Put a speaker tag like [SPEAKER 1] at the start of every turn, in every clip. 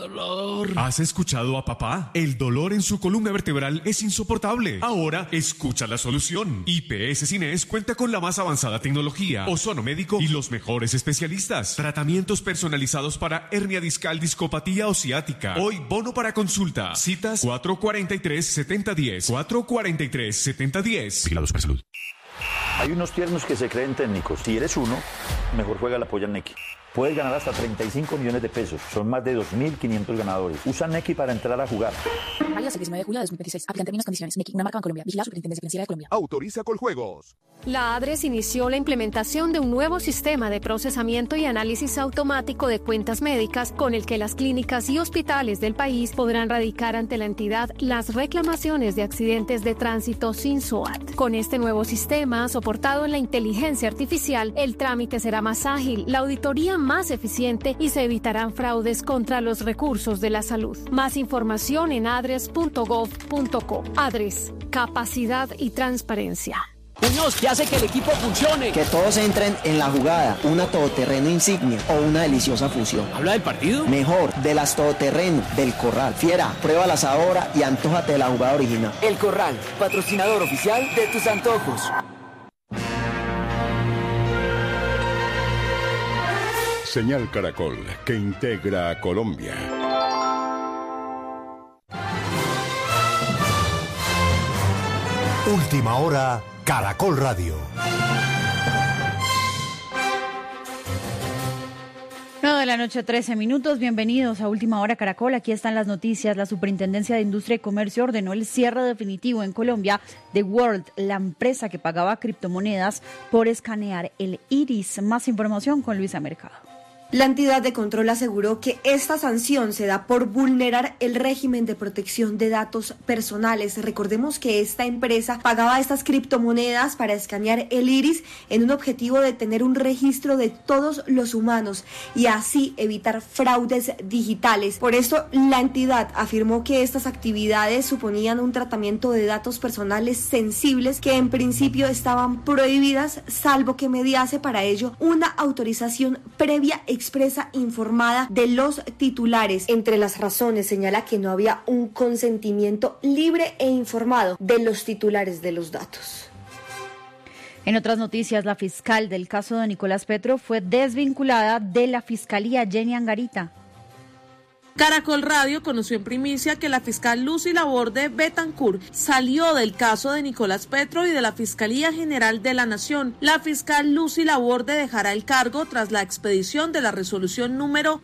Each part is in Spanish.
[SPEAKER 1] dolor.
[SPEAKER 2] ¿Has escuchado a papá? El dolor en su columna vertebral es insoportable. Ahora escucha la solución. IPS Cines cuenta con la más avanzada tecnología, ozono médico y los mejores especialistas. Tratamientos personalizados para hernia discal, discopatía o ciática. Hoy bono para consulta. Citas 443-7010. 443-7010.
[SPEAKER 3] Vigilado Supersalud.
[SPEAKER 4] Hay unos tiernos que se creen técnicos. Si eres uno, mejor juega la polla Nequi. Puedes ganar hasta 35 millones de pesos. Son más de 2.500 ganadores. Usa Nequi para entrar a jugar.
[SPEAKER 5] Válido hasta el 19 de julio de 2026. Aplican términos y condiciones. Nequi, una marca Bancolombia. Vigilado Superintendencia Financiera de Colombia.
[SPEAKER 6] Autoriza Coljuegos.
[SPEAKER 7] La ADRES inició la implementación de un nuevo sistema de procesamiento y análisis automático de cuentas médicas con el que las clínicas y hospitales del país podrán radicar ante la entidad las reclamaciones de accidentes de tránsito sin SOAT. Con este nuevo sistema, soportado en la inteligencia artificial, el trámite será más ágil, la auditoría más eficiente y se evitarán fraudes contra los recursos de la salud. Más información en adres.gov.co. ADRES, capacidad y transparencia.
[SPEAKER 1] Muñoz, ¿qué hace que el equipo funcione?
[SPEAKER 8] Que todos entren en la jugada, una todoterreno insignia o una deliciosa fusión.
[SPEAKER 1] ¿Habla del partido?
[SPEAKER 8] Mejor, de las todoterreno, del Corral. Fiera, pruébalas ahora y antójate de la jugada original.
[SPEAKER 9] El Corral, patrocinador oficial de tus antojos.
[SPEAKER 6] Señal Caracol, que integra a Colombia.
[SPEAKER 10] Última hora, Caracol Radio.
[SPEAKER 11] 9:13 p.m. Bienvenidos a Última Hora Caracol. Aquí están las noticias. La Superintendencia de Industria y Comercio ordenó el cierre definitivo en Colombia de World, la empresa que pagaba criptomonedas por escanear el iris. Más información con Luisa Mercado.
[SPEAKER 12] La entidad de control aseguró que esta sanción se da por vulnerar el régimen de protección de datos personales. Recordemos que esta empresa pagaba estas criptomonedas para escanear el iris en un objetivo de tener un registro de todos los humanos y así evitar fraudes digitales. Por esto, la entidad afirmó que estas actividades suponían un tratamiento de datos personales sensibles que en principio estaban prohibidas, salvo que mediase para ello una autorización previa expresa informada de los titulares. Entre las razones señala que no había un consentimiento libre e informado de los titulares de los datos.
[SPEAKER 11] En otras noticias, la fiscal del caso de Nicolás Petro fue desvinculada de la Fiscalía. Jenny Angarita.
[SPEAKER 13] Caracol Radio conoció en primicia que la fiscal Lucy Laborde Betancourt salió del caso de Nicolás Petro y de la Fiscalía General de la Nación. La fiscal Lucy Laborde dejará el cargo tras la expedición de la resolución número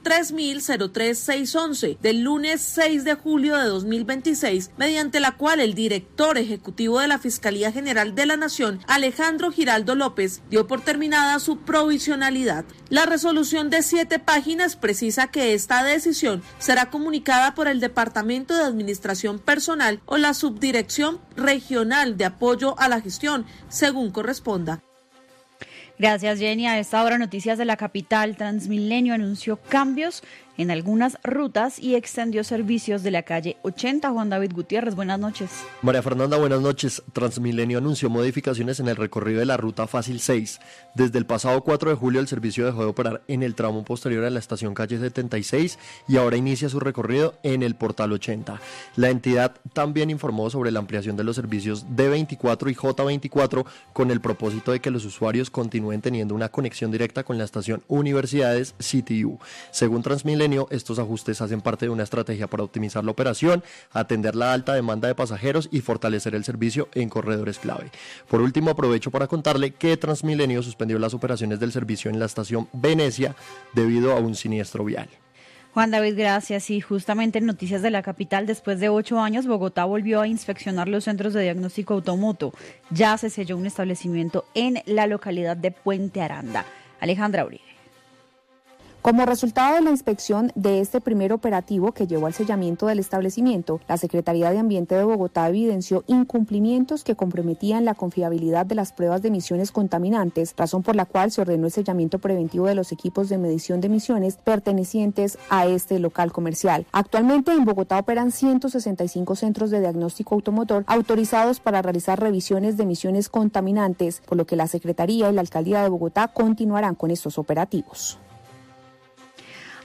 [SPEAKER 13] 303611 del lunes 6 de julio de 2026, mediante la cual el director ejecutivo de la Fiscalía General de la Nación, Alejandro Giraldo López, dio por terminada su provisionalidad. La resolución de 7 páginas precisa que esta decisión será comunicada por el Departamento de Administración Personal o la Subdirección Regional de Apoyo a la Gestión, según corresponda.
[SPEAKER 11] Gracias, Jenny. A esta hora, noticias de la capital. Transmilenio anunció cambios en algunas rutas y extendió servicios de la calle 80. Juan David Gutiérrez, buenas noches.
[SPEAKER 14] María Fernanda, buenas noches. Transmilenio anunció modificaciones en el recorrido de la ruta Fácil 6. Desde el pasado 4 de julio el servicio dejó de operar en el tramo posterior a la estación calle 76 y ahora inicia su recorrido en el portal 80. La entidad también informó sobre la ampliación de los servicios D24 y J24 con el propósito de que los usuarios continúen teniendo una conexión directa con la estación Universidades CTU. Según Transmilenio, estos ajustes hacen parte de una estrategia para optimizar la operación, atender la alta demanda de pasajeros y fortalecer el servicio en corredores clave. Por último, aprovecho para contarle que Transmilenio suspendió las operaciones del servicio en la estación Venecia debido a un siniestro vial.
[SPEAKER 11] Juan David, gracias. Y justamente en noticias de la capital, después de 8 años, Bogotá volvió a inspeccionar los centros de diagnóstico automoto. Ya se selló un establecimiento en la localidad de Puente Aranda. Alejandra Uribe.
[SPEAKER 15] Como resultado de la inspección de este primer operativo que llevó al sellamiento del establecimiento, la Secretaría de Ambiente de Bogotá evidenció incumplimientos que comprometían la confiabilidad de las pruebas de emisiones contaminantes, razón por la cual se ordenó el sellamiento preventivo de los equipos de medición de emisiones pertenecientes a este local comercial. Actualmente en Bogotá operan 165 centros de diagnóstico automotor autorizados para realizar revisiones de emisiones contaminantes, por lo que la Secretaría y la Alcaldía de Bogotá continuarán con estos operativos.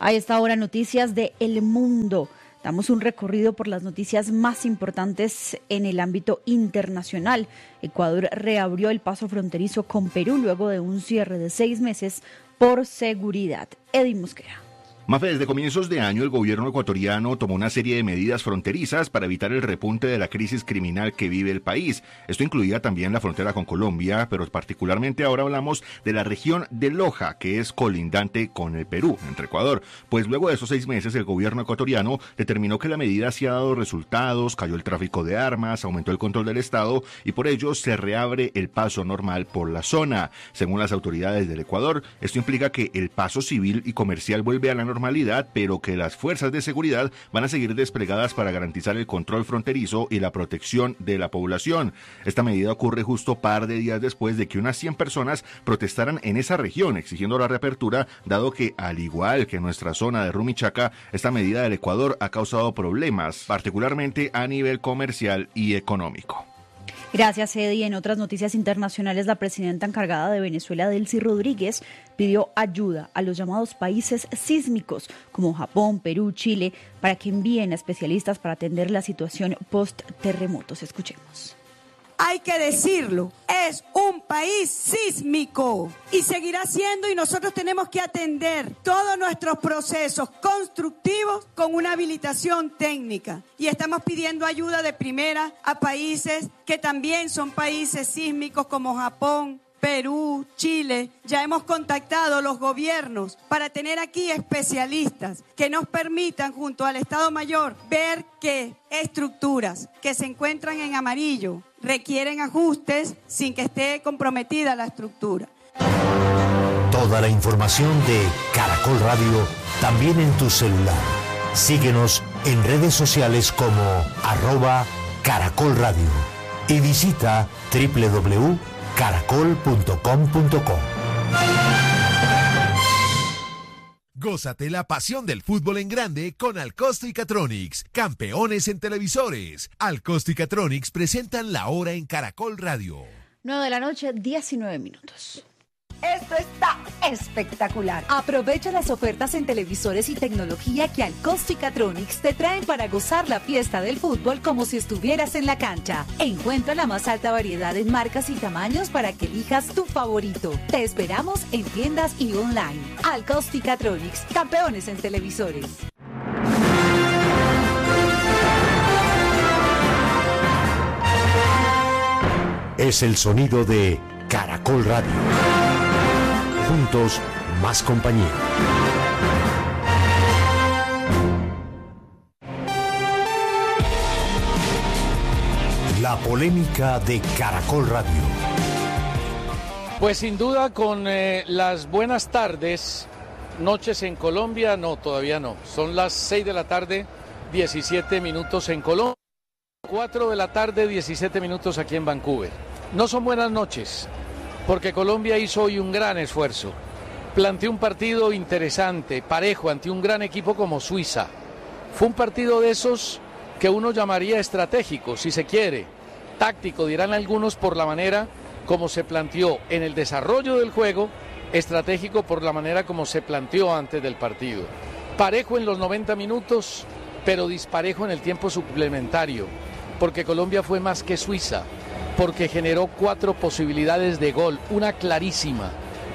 [SPEAKER 11] A esta hora, noticias de El Mundo. Damos un recorrido por las noticias más importantes en el ámbito internacional. Ecuador reabrió el paso fronterizo con Perú luego de un cierre de 6 meses por seguridad. Eddie Mosquera.
[SPEAKER 3] Mafe, desde comienzos de año el gobierno ecuatoriano tomó una serie de medidas fronterizas para evitar el repunte de la crisis criminal que vive el país. Esto incluía también la frontera con Colombia, pero particularmente ahora hablamos de la región de Loja, que es colindante con el Perú, entre Ecuador. Pues luego de esos 6 meses el gobierno ecuatoriano determinó que la medida sí ha dado resultados, cayó el tráfico de armas, aumentó el control del Estado y por ello se reabre el paso normal por la zona. Según las autoridades del Ecuador, esto implica que el paso civil y comercial vuelve a la normalidad, pero que las fuerzas de seguridad van a seguir desplegadas para garantizar el control fronterizo y la protección de la población. Esta medida ocurre justo par de días después de que unas 100 personas protestaran en esa región exigiendo la reapertura, dado que, al igual que en nuestra zona de Rumichaca, esta medida del Ecuador ha causado problemas, particularmente a nivel comercial y económico.
[SPEAKER 11] Gracias, Eddie. En otras noticias internacionales, la presidenta encargada de Venezuela, Delcy Rodríguez, pidió ayuda a los llamados países sísmicos, como Japón, Perú, Chile, para que envíen a especialistas para atender la situación post-terremotos. Escuchemos.
[SPEAKER 16] Hay que decirlo, es un país sísmico y seguirá siendo, y nosotros tenemos que atender todos nuestros procesos constructivos con una habilitación técnica. Y estamos pidiendo ayuda de primera a países que también son países sísmicos como Japón, Perú, Chile. Ya hemos contactado a los gobiernos para tener aquí especialistas que nos permitan, junto al Estado Mayor, ver qué estructuras que se encuentran en amarillo requieren ajustes sin que esté comprometida la estructura.
[SPEAKER 10] Toda la información de Caracol Radio también en tu celular. Síguenos en redes sociales como @Caracol Radio y visita www.caracol.com.co.
[SPEAKER 17] Gózate la pasión del fútbol en grande con Alcosto y Catronics, campeones en televisores. Alcosto y Catronics presentan La Hora en Caracol Radio.
[SPEAKER 11] 9 de la noche, 19 minutos.
[SPEAKER 18] Esto está espectacular. Aprovecha las ofertas en televisores y tecnología que Alcosto y Catronics te traen para gozar la fiesta del fútbol como si estuvieras en la cancha. Encuentra la más alta variedad en marcas y tamaños para que elijas tu favorito. Te esperamos en tiendas y online. Alcosto y Catronics, campeones en televisores.
[SPEAKER 10] Es el sonido de Caracol Radio. Juntos, más compañía. La polémica de Caracol Radio.
[SPEAKER 19] Pues sin duda con las buenas tardes, noches en Colombia, no, todavía no. Son las 6 de la tarde, 17 minutos en Colombia, 4 de la tarde, 17 minutos aquí en Vancouver. No son buenas noches, porque Colombia hizo hoy un gran esfuerzo. Planteó un partido interesante, parejo, ante un gran equipo como Suiza. Fue un partido de esos que uno llamaría estratégico, si se quiere. Táctico, dirán algunos, por la manera como se planteó en el desarrollo del juego. Estratégico por la manera como se planteó antes del partido. Parejo en los 90 minutos, pero disparejo en el tiempo suplementario. Porque Colombia fue más que Suiza. Porque generó 4 posibilidades de gol, una clarísima,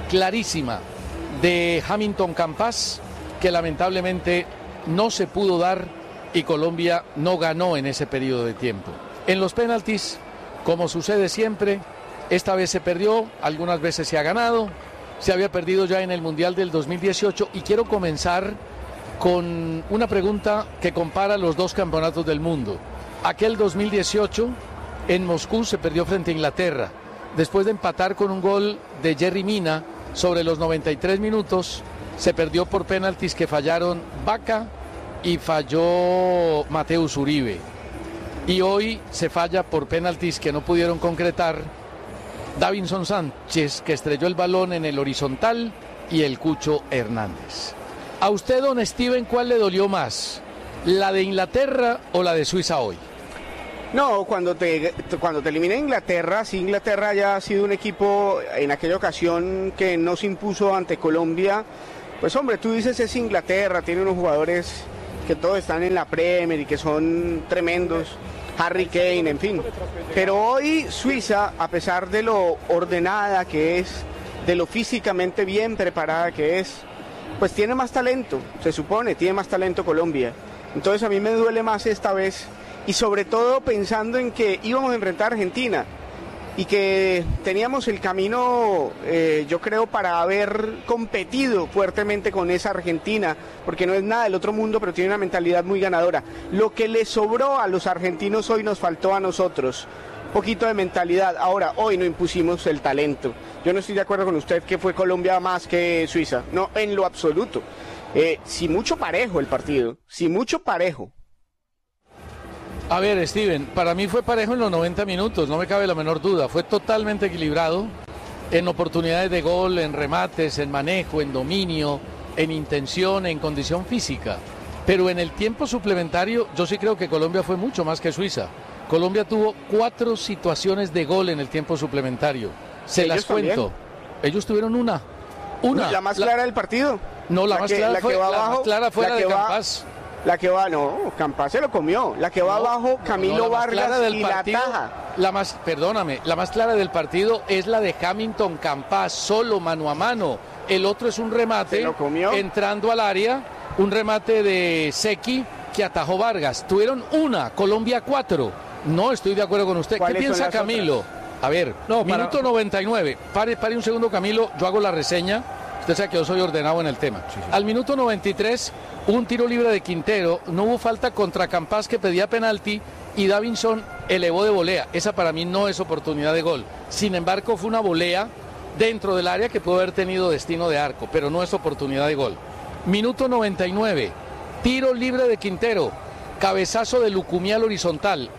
[SPEAKER 19] de Hamilton Campas, que lamentablemente no se pudo dar y Colombia no ganó en ese periodo de tiempo. En los penaltis, como sucede siempre, esta vez se perdió, algunas veces se ha ganado, se había perdido ya en el Mundial del 2018 y quiero comenzar con una pregunta que compara los 2 campeonatos del mundo. Aquel 2018... en Moscú se perdió frente a Inglaterra, después de empatar con un gol de Jerry Mina sobre los 93 minutos, se perdió por penaltis que fallaron Vaca y falló Mateus Uribe. Y hoy se falla por penaltis que no pudieron concretar Davinson Sánchez, que estrelló el balón en el horizontal, y el Cucho Hernández. A usted, don Steven, ¿cuál le dolió más? ¿La de Inglaterra o la de Suiza hoy?
[SPEAKER 20] No, cuando te elimina Inglaterra, sí, Inglaterra ya ha sido un equipo en aquella ocasión que no se impuso ante Colombia, Pues hombre, tú dices es Inglaterra, tiene unos jugadores que todos están en la Premier y que son tremendos, Harry Kane, en fin. Pero hoy Suiza, a pesar de lo ordenada que es, de lo físicamente bien preparada que es, pues tiene más talento, se supone, tiene más talento Colombia. Entonces a mí me duele más esta vez, y sobre todo pensando en que íbamos a enfrentar a Argentina y que teníamos el camino, yo creo, para haber competido fuertemente con esa Argentina, porque no es nada del otro mundo, pero tiene una mentalidad muy ganadora. Lo que le sobró a los argentinos hoy nos faltó a nosotros, un poquito de mentalidad. Ahora, hoy no impusimos el talento. Yo no estoy de acuerdo con usted que fue Colombia más que Suiza, no, en lo absoluto. Si mucho parejo el partido, si mucho parejo.
[SPEAKER 19] A ver, Steven, para mí fue parejo en los 90 minutos, no me cabe la menor duda. Fue totalmente equilibrado en oportunidades de gol, en remates, en manejo, en dominio, en intención, en condición física. Pero en el tiempo suplementario yo sí creo que Colombia fue mucho más que Suiza. Colombia tuvo 4 situaciones de gol en el tiempo suplementario. Se las cuento. También. Ellos tuvieron una.
[SPEAKER 20] ¿La más clara del partido?
[SPEAKER 19] No, la más clara fue la de Campás.
[SPEAKER 20] La que va, no, Campás se lo comió. La que va abajo, Camilo Vargas y
[SPEAKER 19] partido,
[SPEAKER 20] la
[SPEAKER 19] taja. La más clara del partido es la de Hamilton Campás, solo mano a mano. El otro es un remate entrando al área, un remate de Seki que atajó Vargas. Tuvieron una, Colombia 4. No estoy de acuerdo con usted. ¿Qué piensa Camilo? Otras? A ver, minuto 99. Pare un segundo, Camilo, yo hago la reseña. Usted sabe que yo soy ordenado en el tema. Sí. Al minuto 93, un tiro libre de Quintero, no hubo falta contra Campás que pedía penalti y Davinson elevó de volea. Esa para mí no es oportunidad de gol. Sin embargo, fue una volea dentro del área que pudo haber tenido destino de arco, pero no es oportunidad de gol. Minuto 99, tiro libre de Quintero, cabezazo de Lucumí al horizontal,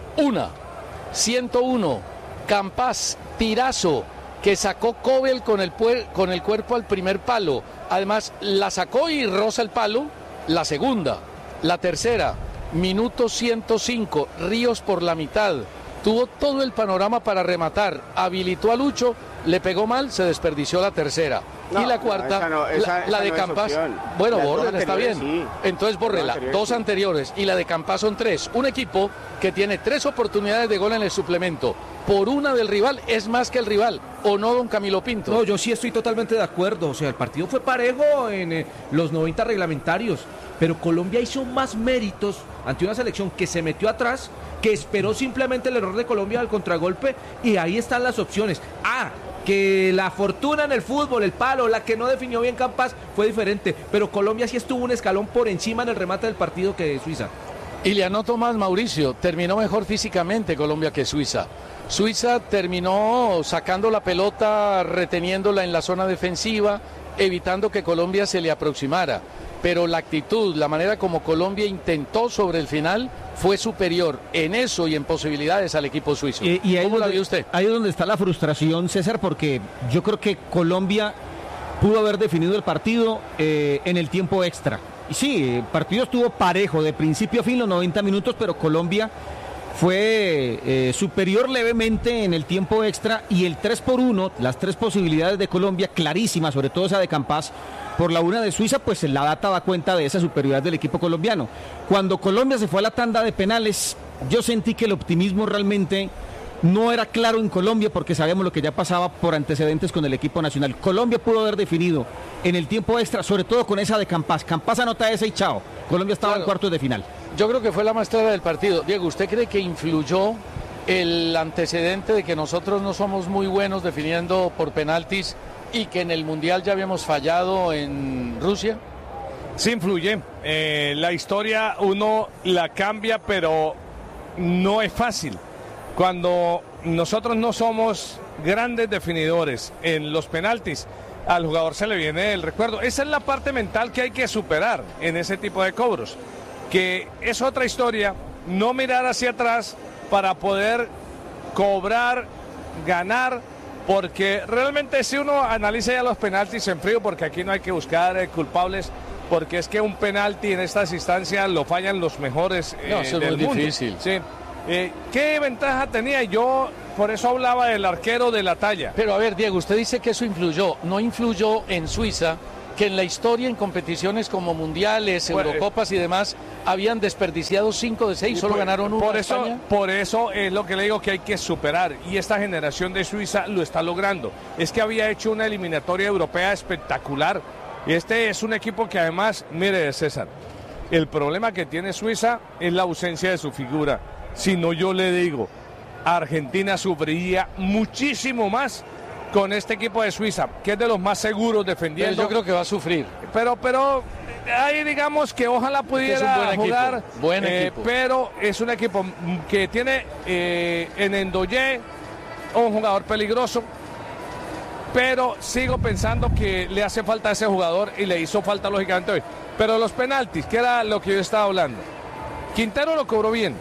[SPEAKER 19] 101, Campás, tirazo que sacó Cobel con el cuerpo al primer palo. Además, la sacó y roza el palo. La segunda, la tercera, minuto 105, Ríos por la mitad. Tuvo todo el panorama para rematar. Habilitó a Lucho, le pegó mal, se desperdició la tercera. Y la cuarta, la de Campás. Bueno, bórrela, está bien. Sí. Entonces bórrela. 2 anteriores y la de Campás son 3. Un equipo que tiene 3 oportunidades de gol en el suplemento. Por una del rival es más que el rival, ¿o no, don Camilo Pinto?
[SPEAKER 21] No, yo sí estoy totalmente de acuerdo. O sea, el partido fue parejo en los 90 reglamentarios, pero Colombia hizo más méritos ante una selección que se metió atrás, que esperó simplemente el error de Colombia al contragolpe, y ahí están las opciones. Que la fortuna en el fútbol, el palo, la que no definió bien Campás fue diferente, pero Colombia sí estuvo un escalón por encima en el remate del partido que Suiza.
[SPEAKER 19] Y le anoto más, Mauricio, terminó mejor físicamente Colombia que Suiza. Suiza terminó sacando la pelota, reteniéndola en la zona defensiva, evitando que Colombia se le aproximara. Pero la actitud, la manera como Colombia intentó sobre el final fue superior en eso y en posibilidades al equipo suizo.
[SPEAKER 21] Y ¿cómo la vio usted? Ahí es donde está la frustración, César, porque yo creo que Colombia pudo haber definido el partido en el tiempo extra. Y sí, el partido estuvo parejo de principio a fin los 90 minutos, pero Colombia fue superior levemente en el tiempo extra, y el 3-1, las 3 posibilidades de Colombia clarísimas, sobre todo esa de Campás, por la una de Suiza, pues la data da cuenta de esa superioridad del equipo colombiano. Cuando Colombia se fue a la tanda de penales, yo sentí que el optimismo realmente no era claro en Colombia, porque sabíamos lo que ya pasaba por antecedentes con el equipo nacional. Colombia pudo haber definido en el tiempo extra, sobre todo con esa de Campás. Campás anota esa y chao. Colombia estaba en cuartos de final.
[SPEAKER 19] Yo creo que fue la más clara del partido. Diego, ¿usted cree que influyó el antecedente de que nosotros no somos muy buenos definiendo por penaltis y que en el Mundial ya habíamos fallado en Rusia?
[SPEAKER 22] Sí influye. La historia uno la cambia, pero no es fácil. Cuando nosotros no somos grandes definidores en los penaltis, al jugador se le viene el recuerdo. Esa es la parte mental que hay que superar en ese tipo de cobros, que es otra historia, no mirar hacia atrás para poder cobrar, ganar, porque realmente si uno analiza ya los penaltis en frío, porque aquí no hay que buscar culpables, porque es que un penalti en estas instancias lo fallan los mejores
[SPEAKER 19] eso es
[SPEAKER 22] del
[SPEAKER 19] muy
[SPEAKER 22] mundo.
[SPEAKER 19] Difícil.
[SPEAKER 22] Sí. ¿Qué ventaja tenía? Yo por eso hablaba del arquero de la talla.
[SPEAKER 19] Pero a ver, Diego, usted dice que eso influyó. No influyó en Suiza, que en la historia, en competiciones como mundiales, Eurocopas y demás, habían desperdiciado 5 de 6, solo ganaron 1 España.
[SPEAKER 22] Por eso es lo que le digo que hay que superar, y esta generación de Suiza lo está logrando. Es que había hecho una eliminatoria europea espectacular. Este es un equipo que además, mire César, el problema que tiene Suiza es la ausencia de su figura. Si no, yo le digo, Argentina sufriría muchísimo más con este equipo de Suiza, que es de los más seguros defendiendo.
[SPEAKER 19] Pero yo creo que va a sufrir.
[SPEAKER 22] Pero ahí digamos que ojalá pudiera jugar.
[SPEAKER 19] Buen equipo.
[SPEAKER 22] Pero es un equipo que tiene en Endoye un jugador peligroso. Pero sigo pensando que le hace falta a ese jugador y le hizo falta lógicamente hoy. Pero los penaltis, que era lo que yo estaba hablando. Quintero lo cobró bien.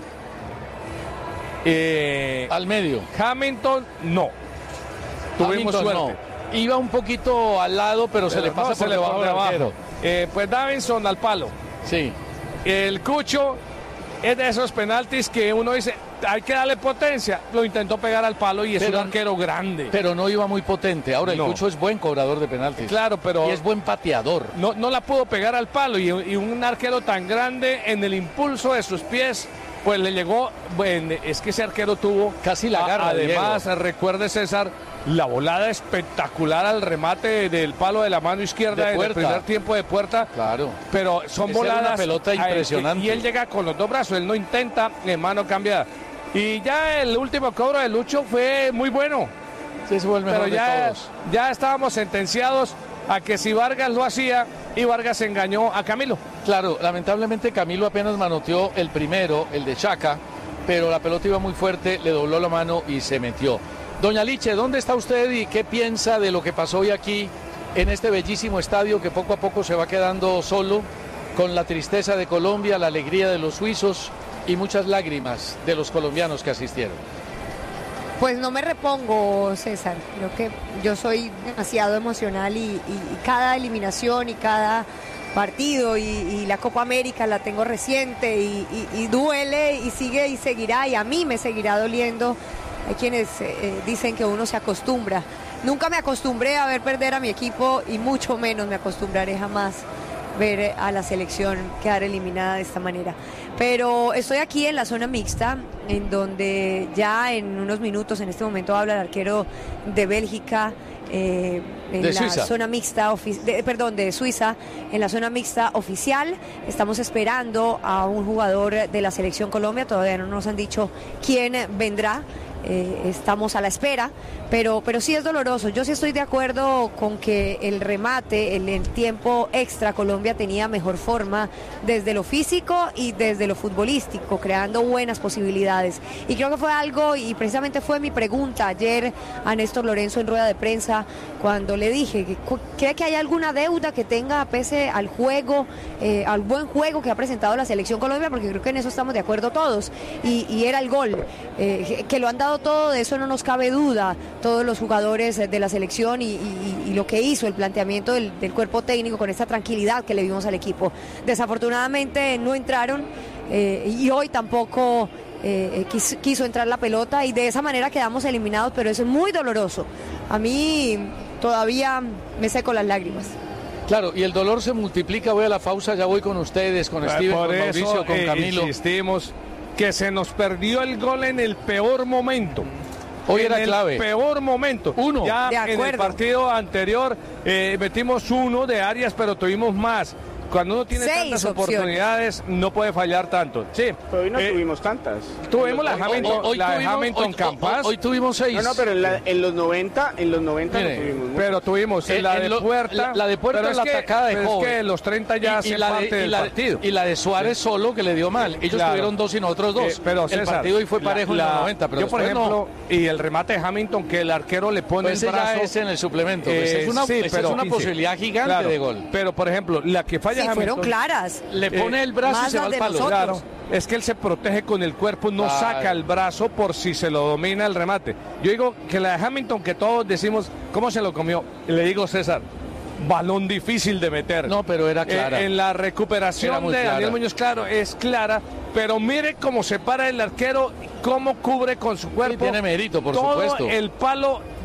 [SPEAKER 19] Al medio.
[SPEAKER 22] Hamilton no. Tuvimos suerte.
[SPEAKER 19] No. Iba un poquito al lado, pero se le pasa por debajo del arquero.
[SPEAKER 22] Pues Davinson al palo.
[SPEAKER 19] Sí.
[SPEAKER 22] El Cucho es de esos penaltis que uno dice, hay que darle potencia. Lo intentó pegar al palo y es un arquero grande.
[SPEAKER 19] Pero no iba muy potente. Ahora, el Cucho es buen cobrador de penaltis.
[SPEAKER 22] Claro, pero...
[SPEAKER 19] Y es buen pateador.
[SPEAKER 22] No la pudo pegar al palo y un arquero tan grande en el impulso de sus pies... Pues le llegó, bueno, es que ese arquero tuvo
[SPEAKER 19] casi la garra.
[SPEAKER 22] Además,
[SPEAKER 19] Diego.
[SPEAKER 22] Recuerde César, la volada espectacular al remate del palo de la mano izquierda en el primer tiempo de Puerta.
[SPEAKER 19] Claro.
[SPEAKER 22] Pero son voladas.
[SPEAKER 19] Una pelota impresionante.
[SPEAKER 22] Y él llega con los dos brazos, él no intenta en mano cambiada. Y ya el último cobro de Lucho fue muy bueno.
[SPEAKER 19] Sí, se vuelve mejor.
[SPEAKER 22] Pero ya estábamos sentenciados a que si Vargas lo hacía y Vargas engañó a Camilo.
[SPEAKER 19] Claro, lamentablemente Camilo apenas manoteó el primero, el de Chaca, pero la pelota iba muy fuerte, le dobló la mano y se metió. Doña Liche, ¿dónde está usted y qué piensa de lo que pasó hoy aquí en este bellísimo estadio que poco a poco se va quedando solo, con la tristeza de Colombia, la alegría de los suizos y muchas lágrimas de los colombianos que asistieron?
[SPEAKER 2] Pues no me repongo, César. Creo que yo soy demasiado emocional y cada eliminación y cada partido y la Copa América la tengo reciente y duele y sigue y seguirá, y a mí me seguirá doliendo. Hay quienes dicen que uno se acostumbra. Nunca me acostumbré a ver perder a mi equipo y mucho menos me acostumbraré jamás ver a la selección quedar eliminada de esta manera. Pero estoy aquí en la zona mixta, en donde ya en unos minutos, en este momento habla el arquero de Bélgica, en la
[SPEAKER 19] Suiza.
[SPEAKER 2] Zona mixta, de Suiza, en la zona mixta oficial. Estamos esperando a un jugador de la selección Colombia, todavía no nos han dicho quién vendrá. Estamos a la espera, pero sí es doloroso. Yo sí estoy de acuerdo con que el remate, el tiempo extra, Colombia tenía mejor forma desde lo físico y desde lo futbolístico, creando buenas posibilidades. Y creo que fue algo, y precisamente fue mi pregunta ayer a Néstor Lorenzo en rueda de prensa, cuando le dije que ¿cree que hay alguna deuda que tenga pese al juego, al buen juego que ha presentado la selección Colombia? Porque creo que en eso estamos de acuerdo todos. Y era el gol, que lo han dado todo, de eso no nos cabe duda, todos los jugadores de la selección y lo que hizo el planteamiento del cuerpo técnico con esta tranquilidad que le vimos al equipo. Desafortunadamente no entraron y hoy tampoco quiso entrar la pelota y de esa manera quedamos eliminados, pero eso es muy doloroso. A mí todavía me seco las lágrimas.
[SPEAKER 19] Claro, y el dolor se multiplica. Voy a la pausa, ya voy con ustedes, con Steven, con Mauricio, con Camilo.
[SPEAKER 22] Insistimos que se nos perdió el gol en el peor momento.
[SPEAKER 19] Hoy era clave.
[SPEAKER 22] En el peor momento.
[SPEAKER 19] Uno.
[SPEAKER 22] Ya en el partido anterior metimos uno de Arias, pero tuvimos más. Cuando uno tiene tantas oportunidades, no puede fallar tanto. Sí.
[SPEAKER 20] Pero hoy no tuvimos tantas.
[SPEAKER 22] Tuvimos la de Hamilton Campas.
[SPEAKER 19] Hoy tuvimos 6.
[SPEAKER 20] No, pero en los 90 no tuvimos.
[SPEAKER 22] Pero tuvimos la de Puerta.
[SPEAKER 19] La de Puerta es la atacada de Joven.
[SPEAKER 22] Es que los 30 ya hacen parte del partido.
[SPEAKER 19] Y la de Suárez solo, que le dio mal. Ellos tuvieron 2 y nosotros 2.
[SPEAKER 22] Pero
[SPEAKER 19] el partido hoy fue parejo en los 90. Pero
[SPEAKER 22] yo, por ejemplo, y el remate de Hamilton, que el arquero le pone el brazo.
[SPEAKER 19] Ya es en el suplemento. Es una posibilidad gigante de gol.
[SPEAKER 22] Pero, por ejemplo, la que falla Hamilton.
[SPEAKER 2] Fueron claras.
[SPEAKER 19] Le pone el brazo y se va al palo.
[SPEAKER 22] Claro, es que él se protege con el cuerpo, no saca el brazo por si se lo domina el remate. Yo digo que la de Hamilton, que todos decimos, ¿cómo se lo comió? Le digo, César, balón difícil de meter.
[SPEAKER 19] No, pero era clara.
[SPEAKER 22] En la recuperación de Daniel Muñoz, claro, es clara, pero mire cómo se para el arquero, cómo cubre con su cuerpo.
[SPEAKER 19] Sí, tiene mérito, por
[SPEAKER 22] todo
[SPEAKER 19] supuesto.
[SPEAKER 22] El palo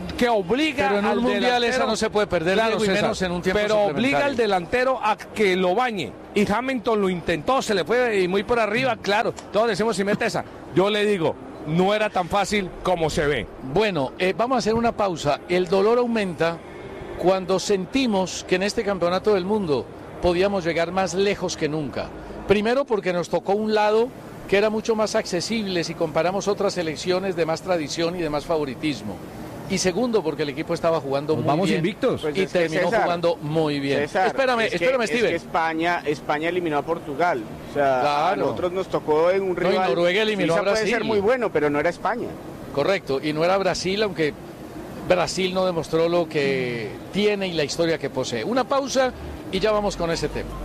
[SPEAKER 22] que obliga
[SPEAKER 19] pero en un
[SPEAKER 22] al
[SPEAKER 19] mundial
[SPEAKER 22] delantero,
[SPEAKER 19] esa no se puede perder,
[SPEAKER 22] claro,
[SPEAKER 19] Diego, y
[SPEAKER 22] César,
[SPEAKER 19] menos en un tiempo
[SPEAKER 22] pero obliga
[SPEAKER 19] suplementario.
[SPEAKER 22] al delantero a que lo bañe. Y Hamilton lo intentó, se le fue y muy por arriba, claro. Todos decimos si mete esa. Yo le digo, no era tan fácil como se ve.
[SPEAKER 19] Bueno, vamos a hacer una pausa. El dolor aumenta cuando sentimos que en este campeonato del mundo podíamos llegar más lejos que nunca. Primero porque nos tocó un lado que era mucho más accesible si comparamos otras selecciones de más tradición y de más favoritismo. Y segundo, porque el equipo estaba jugando muy
[SPEAKER 21] vamos
[SPEAKER 19] bien.
[SPEAKER 21] invictos.
[SPEAKER 20] Pues
[SPEAKER 19] Y terminó jugando muy bien.
[SPEAKER 20] César,
[SPEAKER 19] espérame, Steven.
[SPEAKER 20] Es que España eliminó a Portugal. O sea,
[SPEAKER 19] Claro.
[SPEAKER 20] a nosotros nos tocó en un
[SPEAKER 19] No, y
[SPEAKER 20] rival.
[SPEAKER 19] Noruega eliminó
[SPEAKER 20] Suiza
[SPEAKER 19] a Brasil.
[SPEAKER 20] puede ser muy bueno, pero no era España.
[SPEAKER 19] Correcto, y no era Brasil, aunque Brasil no demostró lo que tiene y la historia que posee. Una pausa y ya vamos con ese tema.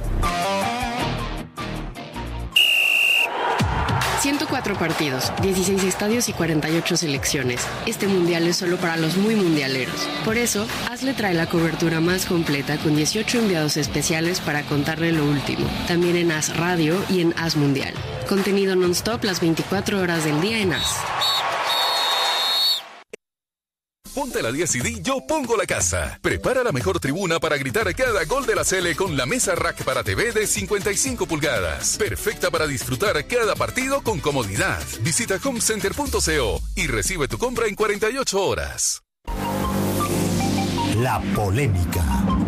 [SPEAKER 4] 104 partidos, 16 estadios y 48 selecciones. Este mundial es solo para los muy mundialeros. Por eso, ASLE trae la cobertura más completa con 18 enviados especiales para contarle lo último. También en AS Radio y en AS Mundial. Contenido non-stop las 24 horas del día en AS.
[SPEAKER 5] Ponte la 10 y di Yo Pongo la Casa. Prepara la mejor tribuna para gritar cada gol de la Sele con la mesa rack para TV de 55 pulgadas. Perfecta para disfrutar cada partido con comodidad. Visita homecenter.co y recibe tu compra en 48 horas.
[SPEAKER 10] La polémica.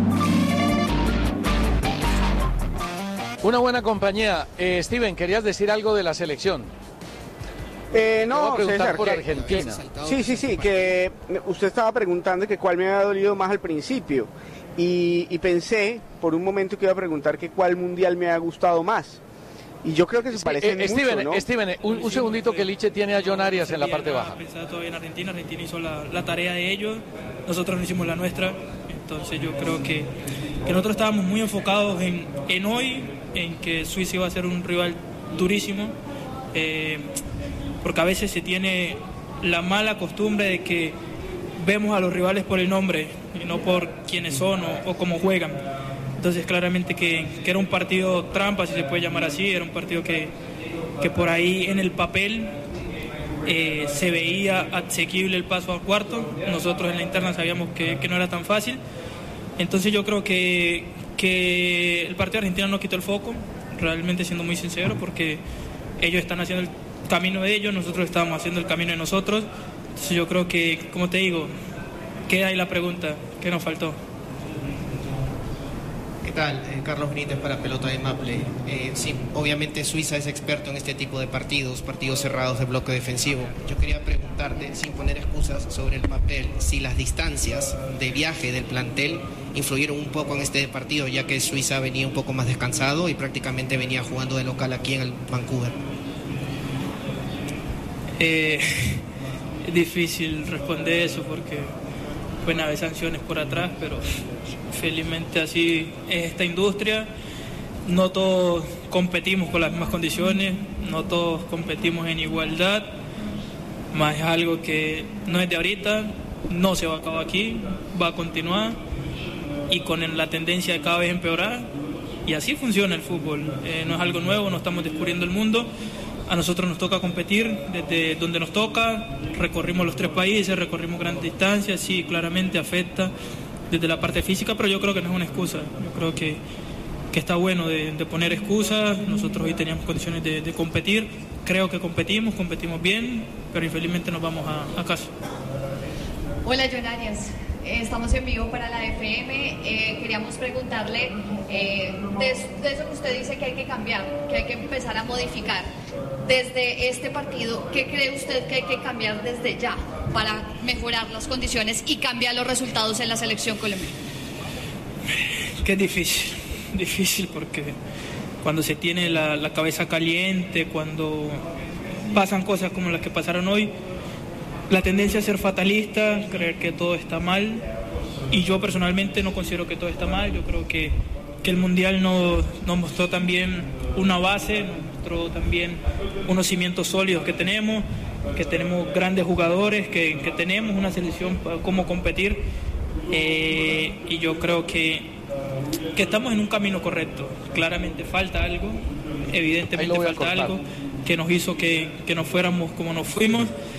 [SPEAKER 19] Una buena compañía. Steven, ¿querías decir algo de la selección?
[SPEAKER 20] No, César,
[SPEAKER 19] por Argentina.
[SPEAKER 20] Sí, que usted estaba preguntando que cuál me había dolido más al principio y pensé por un momento que iba a preguntar que cuál mundial me ha gustado más. Y yo creo que se parecen mucho, ¿no?
[SPEAKER 19] Steven, un segundito que Liche tiene a John Arias en la parte baja.
[SPEAKER 23] Pensaba todavía en Argentina hizo la tarea de ellos, nosotros no hicimos la nuestra, entonces yo creo que nosotros estábamos muy enfocados en hoy, en que Suiza iba a ser un rival durísimo, porque a veces se tiene la mala costumbre de que vemos a los rivales por el nombre y no por quiénes son o cómo juegan. Entonces claramente que era un partido trampa, si se puede llamar así, era un partido que por ahí en el papel se veía asequible el paso al cuarto. Nosotros en la interna sabíamos que no era tan fácil. Entonces yo creo que el partido argentino no quitó el foco, realmente siendo muy sincero, porque ellos están haciendo el camino de ellos, nosotros estábamos haciendo el camino de nosotros. Entonces yo creo que, como te digo, queda ahí la pregunta, ¿qué nos faltó?
[SPEAKER 24] ¿Qué tal? Carlos Benítez para Pelota de Maple. Sí, obviamente Suiza es experto en este tipo de partidos cerrados de bloque defensivo. Yo quería preguntarte, sin poner excusas sobre el papel, si las distancias de viaje del plantel influyeron un poco en este partido, ya que Suiza venía un poco más descansado y prácticamente venía jugando de local aquí en el Vancouver.
[SPEAKER 23] Es difícil responder eso porque pueden haber sanciones por atrás, pero felizmente así es esta industria. No todos competimos con las mismas condiciones, no todos competimos en igualdad, más es algo que no es de ahorita, no se va a acabar aquí, va a continuar y con la tendencia de cada vez empeorar, y así funciona el fútbol. No es algo nuevo, no estamos descubriendo el mundo. A nosotros nos toca competir desde donde nos toca, recorrimos los 3 países, recorrimos grandes distancias, sí, claramente afecta desde la parte física, pero yo creo que no es una excusa. Yo creo que está bueno de poner excusas. Nosotros hoy teníamos condiciones de competir, creo que competimos bien, pero infelizmente nos vamos a casa.
[SPEAKER 25] Hola, John Arias. Estamos en vivo para la FM. Queríamos preguntarle de eso que usted dice que hay que cambiar, que hay que empezar a modificar. Desde este partido, ¿qué cree usted que hay que cambiar desde ya para mejorar las condiciones y cambiar los resultados en la selección colombiana?
[SPEAKER 23] Que es difícil porque cuando se tiene la cabeza caliente, cuando pasan cosas como las que pasaron hoy, la tendencia a ser fatalista, creer que todo está mal, y yo personalmente no considero que todo está mal. Yo creo que el Mundial nos mostró también una base, nos mostró también unos cimientos sólidos que tenemos grandes jugadores, que tenemos una selección para cómo competir, y yo creo que estamos en un camino correcto. Claramente falta algo, evidentemente falta algo que nos hizo que nos fuéramos como nos fuimos.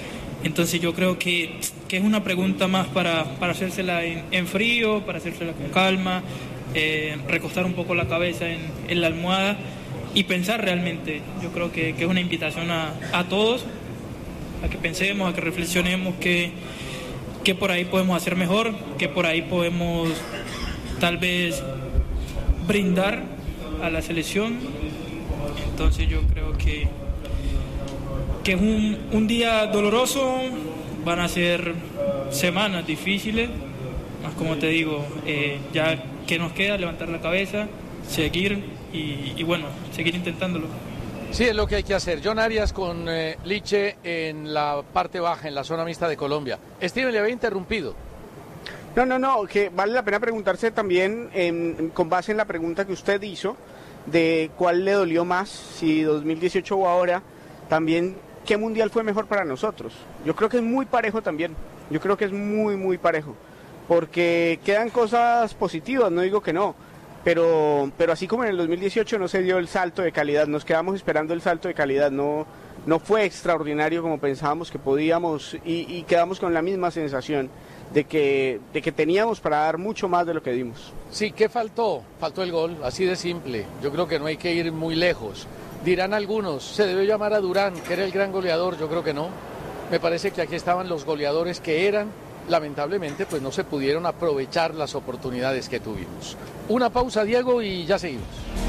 [SPEAKER 23] Entonces yo creo que es una pregunta más para hacérsela en frío, para hacérsela con calma, recostar un poco la cabeza en la almohada y pensar realmente. Yo creo que es una invitación a todos, a que pensemos, a que reflexionemos que por ahí podemos hacer mejor, que por ahí podemos tal vez brindar a la selección. Entonces yo creo que es un día doloroso, van a ser semanas difíciles, más como te digo, ya que nos queda levantar la cabeza, seguir y bueno, seguir intentándolo.
[SPEAKER 19] Sí, es lo que hay que hacer. John Arias con Liche en la parte baja, en la zona mixta de Colombia. Steven, le había interrumpido.
[SPEAKER 20] No, que vale la pena preguntarse también, con base en la pregunta que usted hizo, de cuál le dolió más, si 2018 o ahora, también qué mundial fue mejor para nosotros. Yo creo que es muy parejo también, yo creo que es muy parejo, porque quedan cosas positivas, no digo que no, pero así como en el 2018 no se dio el salto de calidad, nos quedamos esperando el salto de calidad, no fue extraordinario como pensábamos que podíamos y quedamos con la misma sensación de que teníamos para dar mucho más de lo que dimos.
[SPEAKER 19] Sí, ¿qué faltó? Faltó el gol, así de simple. Yo creo que no hay que ir muy lejos. Dirán algunos, se debió llamar a Durán, que era el gran goleador. Yo creo que no. Me parece que aquí estaban los goleadores que eran. Lamentablemente, pues no se pudieron aprovechar las oportunidades que tuvimos. Una pausa, Diego, y ya seguimos.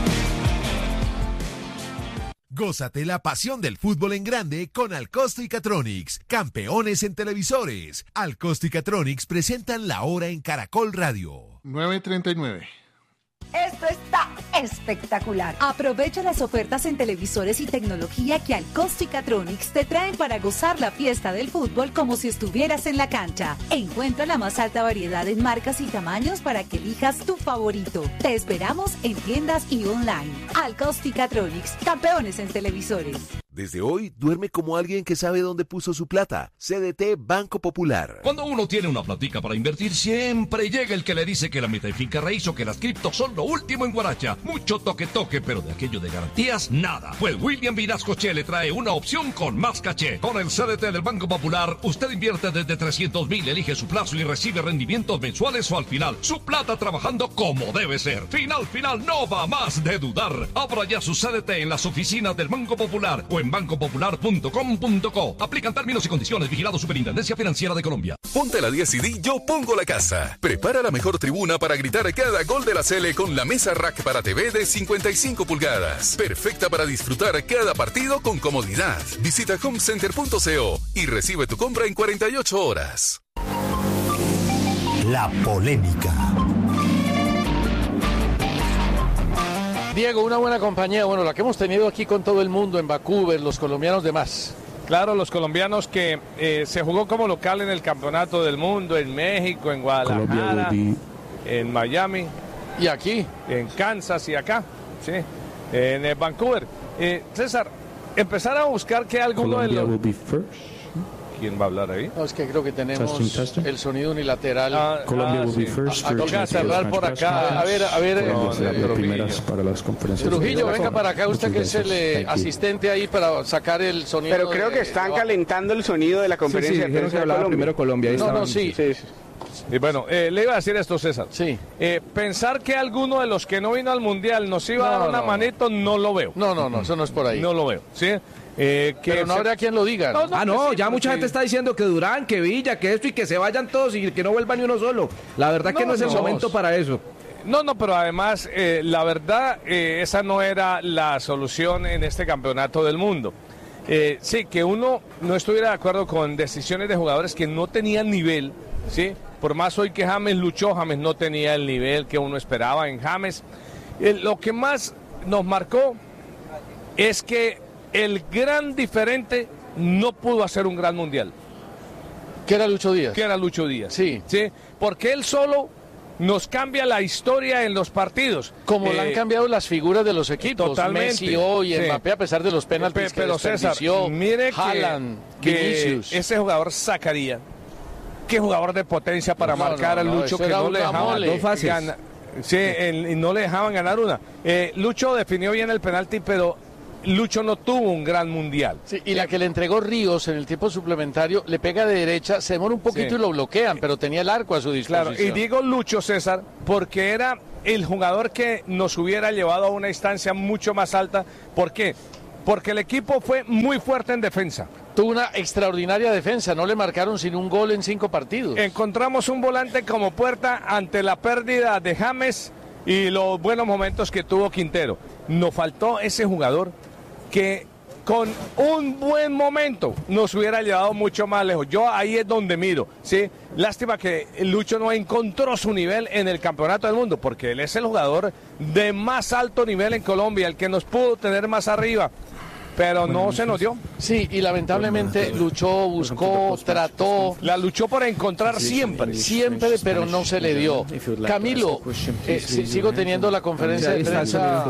[SPEAKER 17] Gózate la pasión del fútbol en grande con Alcosto y Catronics, campeones en televisores. Alcosto y Catronics presentan la hora en Caracol Radio.
[SPEAKER 1] 9:39.
[SPEAKER 18] Esto está espectacular. Aprovecha las ofertas en televisores y tecnología que Alcosto y Catronics te traen para gozar la fiesta del fútbol como si estuvieras en la cancha. Encuentra la más alta variedad en marcas y tamaños para que elijas tu favorito. Te esperamos en tiendas y online. Alcosto y Catronics, campeones en televisores.
[SPEAKER 6] Desde hoy, duerme como alguien que sabe dónde puso su plata. CDT Banco Popular.
[SPEAKER 7] Cuando uno tiene una platica para invertir, siempre llega el que le dice que la meta en finca raíz o que las criptos son lo último en Guaracha. Mucho toque, pero de aquello de garantías, nada. Pues William Vinasco Che le trae una opción con más caché. Con el CDT del Banco Popular, usted invierte desde 300,000, elige su plazo y recibe rendimientos mensuales o al final. Su plata trabajando como debe ser. Final, no va más de dudar. Abra ya su CDT en las oficinas del Banco Popular o en bancopopular.com.co. Aplican términos y condiciones. Vigilado Superintendencia Financiera de Colombia.
[SPEAKER 5] Ponte la 10 y di yo pongo la casa. Prepara la mejor tribuna para gritar cada gol de la Sele con la mesa rack para TV de 55 pulgadas. Perfecta para disfrutar cada partido con comodidad. Visita homecenter.co y recibe tu compra en 48 horas.
[SPEAKER 10] La polémica.
[SPEAKER 19] Diego, una buena compañía, bueno, la que hemos tenido aquí con todo el mundo en Vancouver, los colombianos de más.
[SPEAKER 22] Claro, los colombianos que se jugó como local en el Campeonato del Mundo, en México, en Guadalajara, en Miami.
[SPEAKER 19] ¿Y aquí?
[SPEAKER 22] En Kansas y acá, sí, en Vancouver. César, empezar a buscar que alguno de los... ¿Quién va a hablar ahí?
[SPEAKER 19] No, es que creo que tenemos el sonido unilateral.
[SPEAKER 1] Colombia will be first.
[SPEAKER 19] Toca cerrar por acá. A ver,
[SPEAKER 1] primeras para las conferencias.
[SPEAKER 19] Trujillo, venga para acá, usted que es el asistente ahí para sacar el sonido.
[SPEAKER 20] Pero creo que están calentando el sonido de la conferencia de prensa de Colombia.
[SPEAKER 1] Primero Colombia.
[SPEAKER 19] Sí.
[SPEAKER 22] Y bueno, le iba a decir esto, César.
[SPEAKER 19] Sí.
[SPEAKER 22] Pensar que alguno de los que no vino al Mundial nos iba a dar una manito, no lo veo.
[SPEAKER 19] No, eso no es por ahí.
[SPEAKER 22] No lo veo, ¿sí?
[SPEAKER 19] Pero no habrá quien lo diga.
[SPEAKER 21] Ya mucha gente está diciendo que Durán, que Villa, que esto y que se vayan todos y que no vuelva ni uno solo. La verdad que no es el momento para eso.
[SPEAKER 22] No, pero además, la verdad, esa no era la solución en este campeonato del mundo. Sí, que uno no estuviera de acuerdo con decisiones de jugadores que no tenían nivel, ¿sí? Por más hoy que James luchó, James no tenía el nivel que uno esperaba en James. Lo que más nos marcó es que el gran diferente no pudo hacer un gran mundial.
[SPEAKER 19] ¿Qué era Lucho
[SPEAKER 22] Díaz?
[SPEAKER 19] Sí.
[SPEAKER 22] Porque él solo nos cambia la historia en los partidos.
[SPEAKER 19] Como le han cambiado las figuras de los equipos.
[SPEAKER 22] Totalmente.
[SPEAKER 19] Messi hoy, Mbappé, a pesar de los penaltis
[SPEAKER 22] pero César, mire
[SPEAKER 19] Haaland,
[SPEAKER 22] que ese jugador sacaría. Qué jugador de potencia para marcar a Lucho, que no le dejaban ganar. Sí, y no le dejaban ganar una. Lucho definió bien el penalti, pero Lucho no tuvo un gran mundial.
[SPEAKER 19] Sí, y la que le entregó Ríos en el tiempo suplementario, le pega de derecha, se demora un poquito y lo bloquean, pero tenía el arco a su disposición.
[SPEAKER 22] Claro, y digo Lucho, César, porque era el jugador que nos hubiera llevado a una instancia mucho más alta. ¿Por qué? Porque el equipo fue muy fuerte en defensa.
[SPEAKER 19] Tuvo una extraordinaria defensa, no le marcaron sin un gol en 5 partidos.
[SPEAKER 22] Encontramos un volante como puerta ante la pérdida de James y los buenos momentos que tuvo Quintero. Nos faltó ese jugador que con un buen momento nos hubiera llevado mucho más lejos. Yo ahí es donde miro, ¿sí? Lástima que Lucho no encontró su nivel en el Campeonato del Mundo, porque él es el jugador de más alto nivel en Colombia, el que nos pudo tener más arriba, pero no se nos dio.
[SPEAKER 19] Sí, y lamentablemente luchó, buscó, trató.
[SPEAKER 22] La luchó por encontrar siempre,
[SPEAKER 19] pero no se le dio. Camilo, sigo teniendo la conferencia de prensa.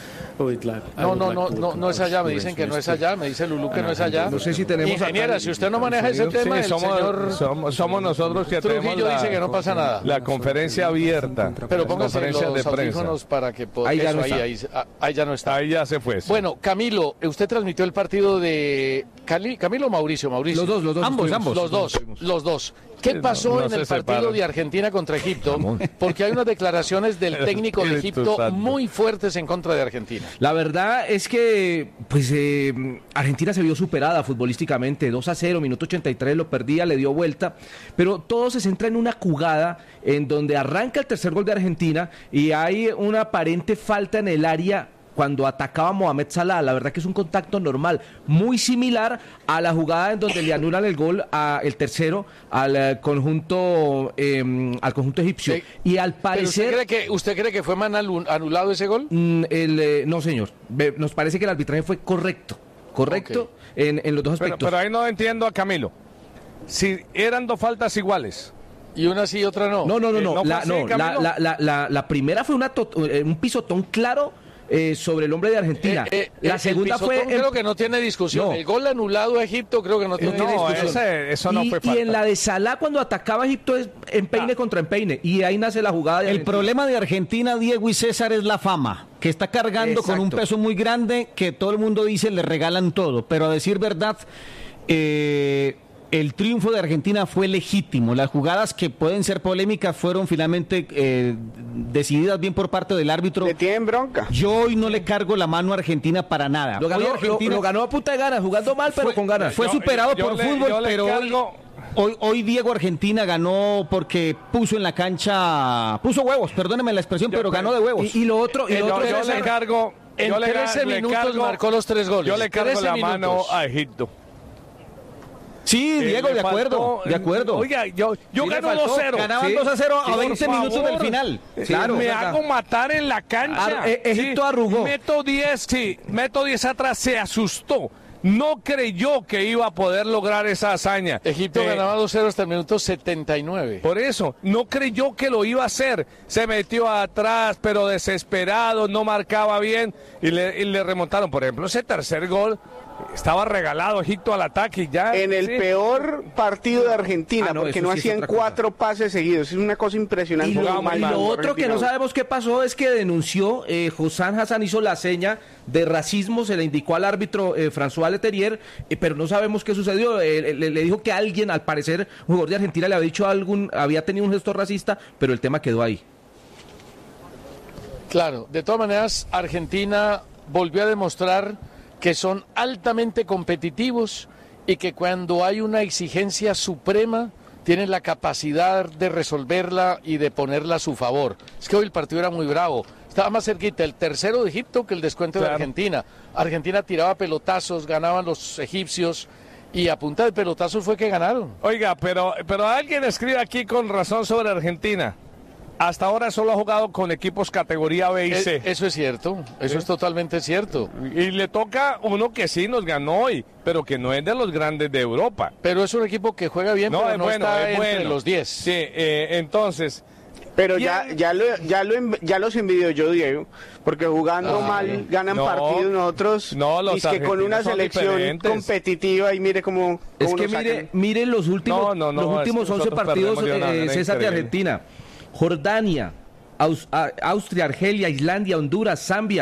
[SPEAKER 19] No es allá, me dicen que no es allá, me dice Lulú que no es allá.
[SPEAKER 21] No sé si tenemos
[SPEAKER 19] ingeniera, si usted no maneja ese tema,
[SPEAKER 22] sí, somos nosotros que
[SPEAKER 19] Trujillo dice que no pasa nada.
[SPEAKER 22] La conferencia abierta.
[SPEAKER 19] Pero póngase los audífonos para que
[SPEAKER 22] ahí ya,
[SPEAKER 19] ahí ya no está.
[SPEAKER 22] Ahí ya se fue.
[SPEAKER 19] Bueno, Camilo, usted transmitió el partido de Camilo o Mauricio.
[SPEAKER 21] Los dos. Ambos.
[SPEAKER 19] Los dos. ¿Qué pasó en el partido de Argentina contra Egipto? Porque hay unas declaraciones del técnico de Egipto muy fuertes en contra de Argentina.
[SPEAKER 21] La verdad es que pues Argentina se vio superada futbolísticamente, 2-0, minuto 83 lo perdía, le dio vuelta, pero todo se centra en una jugada en donde arranca el tercer gol de Argentina y hay una aparente falta en el área cuando atacaba a Mohamed Salah. La verdad que es un contacto normal, muy similar a la jugada en donde le anulan el gol, el tercero, al conjunto egipcio. Y al parecer...
[SPEAKER 19] ¿Usted cree que fue mal anulado ese gol?
[SPEAKER 21] No, señor. Nos parece que el arbitraje fue correcto en los dos aspectos.
[SPEAKER 22] Pero ahí no entiendo a Camilo. Si eran 2 faltas iguales.
[SPEAKER 19] Y una sí y otra no.
[SPEAKER 21] No. La primera fue un pisotón claro sobre el hombre de Argentina. La segunda fue...
[SPEAKER 19] Creo que no tiene discusión. El gol anulado a Egipto creo que no tiene discusión.
[SPEAKER 22] Eso no fue falta.
[SPEAKER 21] Y en la de Salah, cuando atacaba a Egipto, es empeine contra empeine. Y ahí nace la jugada de Argentina. El problema de Argentina, Diego y César, es la fama, que está cargando con un peso muy grande, que todo el mundo dice le regalan todo. Pero a decir verdad... el triunfo de Argentina fue legítimo. Las jugadas que pueden ser polémicas fueron finalmente decididas bien por parte del árbitro.
[SPEAKER 20] Le tienen bronca.
[SPEAKER 21] Yo hoy no le cargo la mano a Argentina para nada. Lo ganó a punta de ganas, jugando mal, pero con ganas. Fue superado por fútbol, pero hoy Diego Argentina ganó porque puso en la cancha, puso huevos, perdóneme la expresión, pero ganó de huevos.
[SPEAKER 22] Y lo otro yo le cargo...
[SPEAKER 19] En 13 minutos marcó los 3 goles.
[SPEAKER 22] Yo le cargo la mano a Egipto.
[SPEAKER 21] Sí, Diego, de acuerdo.
[SPEAKER 22] Oiga, yo gano 2-0.
[SPEAKER 21] Ganaban 2-0 a 20 minutos del final.
[SPEAKER 22] Claro, me hago matar en la cancha.
[SPEAKER 21] Egipto arrugó.
[SPEAKER 22] Meto 10 atrás, se asustó. No creyó que iba a poder lograr esa hazaña.
[SPEAKER 19] Egipto ganaba 2-0 hasta el minuto 79.
[SPEAKER 22] Por eso, no creyó que lo iba a hacer. Se metió atrás, pero desesperado, no marcaba bien y le remontaron. Por ejemplo, ese tercer gol estaba regalado Egipto al ataque y ya.
[SPEAKER 20] En el peor partido de Argentina, porque no hacían 4 pases seguidos. Es una cosa impresionante.
[SPEAKER 21] Y lo otro que no sabemos qué pasó es que denunció, Hossam Hassan hizo la seña de racismo, se le indicó al árbitro François Leterrier, pero no sabemos qué sucedió. Le dijo que alguien, al parecer, un jugador de Argentina le había dicho había tenido un gesto racista, pero el tema quedó ahí.
[SPEAKER 19] Claro, de todas maneras, Argentina volvió a demostrar que son altamente competitivos y que cuando hay una exigencia suprema tienen la capacidad de resolverla y de ponerla a su favor. Es que hoy el partido era muy bravo. Estaba más cerquita el tercero de Egipto que el descuento de Argentina. Argentina tiraba pelotazos, ganaban los egipcios y a punta de pelotazos fue que ganaron.
[SPEAKER 22] Oiga, pero alguien escribe aquí con razón sobre Argentina. Hasta ahora solo ha jugado con equipos categoría B y C.
[SPEAKER 19] Eso es cierto, eso es totalmente cierto.
[SPEAKER 22] Y le toca uno que sí nos ganó hoy, pero que no es de los grandes de Europa.
[SPEAKER 19] Pero es un equipo que juega bien, pero no está entre los 10.
[SPEAKER 22] Sí, entonces...
[SPEAKER 20] Pero ya los envidio yo, Diego, porque jugando mal ganan partidos nosotros. Y que con una selección competitiva y mire cómo
[SPEAKER 21] es que mire los últimos 11 partidos, César, de Argentina. Jordania, Austria, Argelia, Islandia, Honduras, Zambia,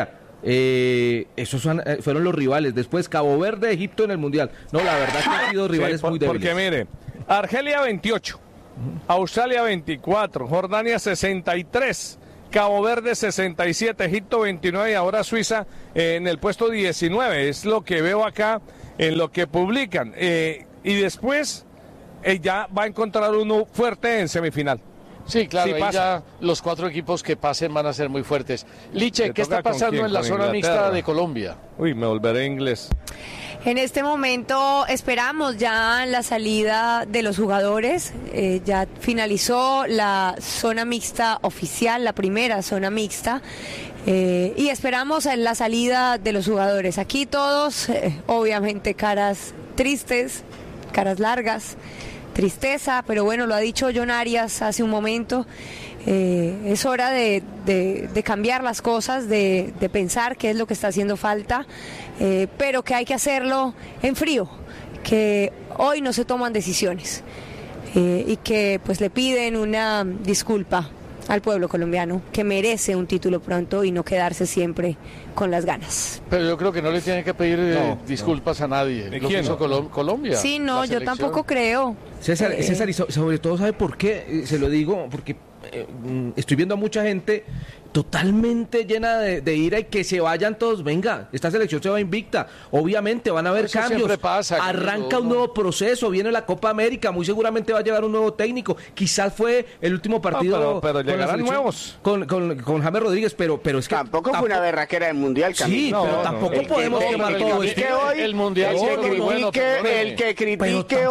[SPEAKER 8] Esos fueron los rivales. Después Cabo Verde, Egipto en el Mundial. No, la verdad que han sido rivales muy débiles.
[SPEAKER 22] Porque mire, Argelia 28, Australia 24, Jordania 63, Cabo Verde 67, Egipto 29 y ahora Suiza en el puesto 19. Es lo que veo acá en lo que publican. Y después ya va a encontrar uno fuerte en semifinal.
[SPEAKER 19] Sí, claro, ahí ya los 4 equipos que pasen van a ser muy fuertes. Liche, ¿qué está pasando en la zona mixta de Colombia?
[SPEAKER 22] Uy, me volveré inglés.
[SPEAKER 2] En este momento esperamos ya la salida de los jugadores. Ya finalizó la zona mixta oficial, la primera zona mixta. Y esperamos la salida de los jugadores. Aquí todos, obviamente, caras tristes, caras largas. Tristeza, pero bueno, lo ha dicho John Arias hace un momento, es hora de cambiar las cosas, de pensar qué es lo que está haciendo falta, pero que hay que hacerlo en frío, que hoy no se toman decisiones y que pues le piden una disculpa al pueblo colombiano, que merece un título pronto y no quedarse siempre con las ganas.
[SPEAKER 19] Pero yo creo que no le tienen que pedir disculpas a nadie. Lo que hizo Colombia.
[SPEAKER 2] Sí, no, yo tampoco creo.
[SPEAKER 8] César, y sobre todo, ¿sabe por qué? Se lo digo, porque estoy viendo a mucha gente totalmente llena de ira y que se vayan todos. Venga, esta selección se va invicta. Obviamente van a haber cambios. Arranca un nuevo proceso, viene la Copa América, muy seguramente va a llegar un nuevo técnico. Quizás fue el último partido
[SPEAKER 22] pero llegarán nuevos.
[SPEAKER 8] Con James Rodríguez, pero es que
[SPEAKER 20] tampoco fue una berraquera del Mundial, Camilo.
[SPEAKER 8] Sí, pero tampoco podemos quemar todo esto.
[SPEAKER 19] El Mundial
[SPEAKER 20] el que critique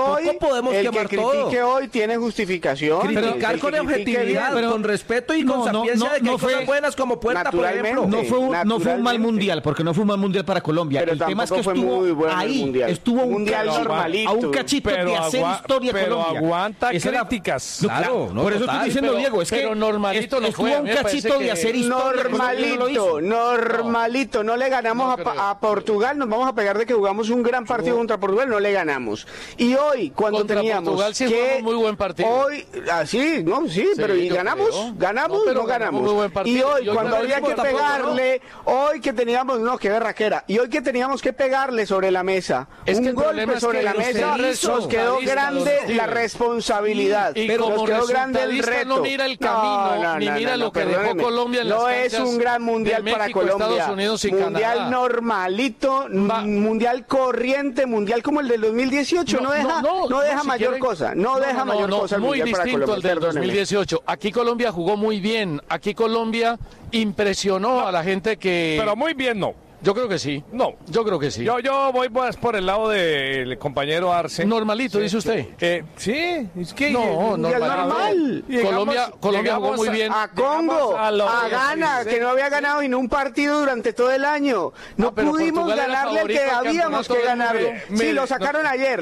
[SPEAKER 20] hoy tiene justificación.
[SPEAKER 8] Criticar con objetividad, con respeto y con sapiencia de que hay cosas buenas como Puerta, por ejemplo.
[SPEAKER 21] No fue un mal mundial, porque no fue un mal mundial para Colombia.
[SPEAKER 20] Pero
[SPEAKER 21] el tema es que estuvo ahí, estuvo
[SPEAKER 20] mundial normalito,
[SPEAKER 21] a un cachito de hacer historia Colombia.
[SPEAKER 22] Pero aguanta críticas.
[SPEAKER 21] Claro, por eso estoy diciendo, Diego, es que
[SPEAKER 19] normalito no
[SPEAKER 21] estuvo a un cachito de hacer historia.
[SPEAKER 20] Normalito, no le ganamos a Portugal, nos vamos a pegar de que jugamos un gran partido contra Portugal, no le ganamos. Y hoy, cuando contra teníamos
[SPEAKER 19] Portugal sí jugamos muy buen partido.
[SPEAKER 20] Hoy, pero ¿y ganamos? No ganamos. Y hoy, cuando había que pegarle, hoy que teníamos, qué berraquera, y hoy que teníamos que pegarle sobre la mesa, un golpe sobre la mesa, nos quedó grande la responsabilidad, nos quedó grande el reto.
[SPEAKER 19] No mira el camino, ni mira lo que dejó Colombia en las canchas.
[SPEAKER 20] No es un gran mundial para Colombia,
[SPEAKER 19] Estados Unidos y
[SPEAKER 20] mundial
[SPEAKER 19] Canadá.
[SPEAKER 20] Normalito, mundial corriente, mundial como el del 2018, no deja mayor cosa,
[SPEAKER 19] muy distinto al del 2018. Aquí Colombia jugó muy bien, aquí Colombia impresionó a la gente que...
[SPEAKER 22] Pero muy bien no.
[SPEAKER 19] Yo creo que sí.
[SPEAKER 22] No.
[SPEAKER 19] Yo creo que sí.
[SPEAKER 22] Yo voy pues por el lado del compañero Arce.
[SPEAKER 19] Normalito, dice usted.
[SPEAKER 22] Sí, es que...
[SPEAKER 20] No, normal.
[SPEAKER 19] Colombia jugó muy bien.
[SPEAKER 20] A Congo, a Ghana, que no había ganado ni un partido durante todo el año. No pudimos ganarle al que habíamos que ganarle. Sí, lo sacaron ayer.